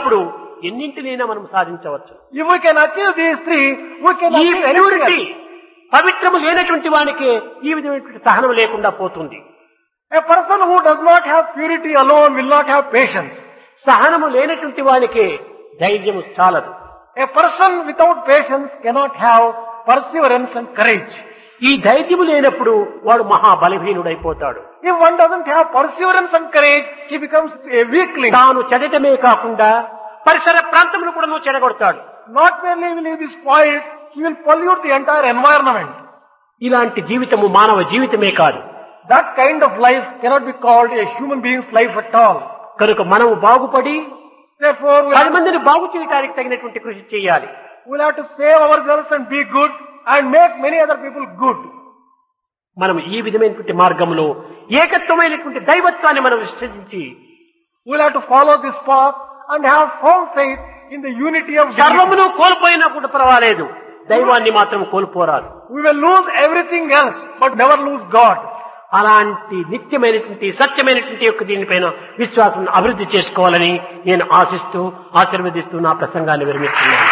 ఉన్నప్పుడు ఎన్నింటినైనా మనం సాధించవచ్చు. If we can achieve these three, we can ఈ achieve anything ప్యూరిటీ else. పవిత్రము లేనటువంటి వానికి ఈ విధమైనటువంటి సహనం లేకుండా పోతుంది. A person who does not have purity alone will not have patience. సహనము లేనటువంటి వానికి ధైర్యము చాలదు. A person without patience cannot have perseverance and courage. ఈ ధైర్యము లేనప్పుడు వాడు మహాబలహీనుడైపోతాడు. If one doesn't have perseverance and courage, he becomes a weakling. తాను చెడటమే కాకుండా పరిసర ప్రాంతమును కూడా చెడగొడతాడు. Not merely will he be spoiled, he will pollute the entire environment. ఇలాంటి జీవితము మానవ జీవితమే కాదు. That kind of life cannot be called a human being's life at all. కనుక మనము బాగుపడి Therefore, 10 మందిని బాగు చేయడానికి తగినటువంటి కృషి చేయాలి. we'll have to save ourselves and be good and make many other people good. మనం ఈ విధమైనటువంటి మార్గంలో ఏకత్వమైనటువంటి దైవత్వాన్ని మనం విశ్వసించి We'll have to follow this path and have firm faith in the unity of God. సర్వమును కోల్పోయినా కూడా పర్వాలేదు, దైవాన్ని మాత్రం కోల్పోరాదు. We will lose everything else, but never lose God. అలాంటి నిత్యమైనటువంటి సత్యమైనటువంటి యొక్క దీనిపైన విశ్వాసం అభివృద్ధి చేసుకోవాలని నేను ఆశిస్తూ ఆశీర్వదిస్తూ నా ప్రసంగాన్ని విరమిస్తున్నాను.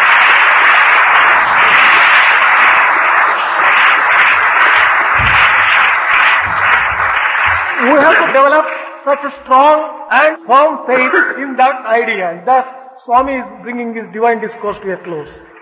We have to develop such a strong and firm faith in that idea. And thus, Swami is bringing his divine discourse to a close.